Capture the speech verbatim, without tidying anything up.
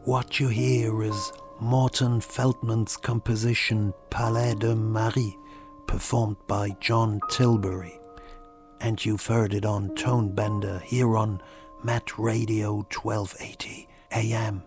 What you hear is Morton Feldman's composition Palais de Marie, performed by John Tilbury. And you've heard it on Tonebender here on Met Radio twelve eighty A M.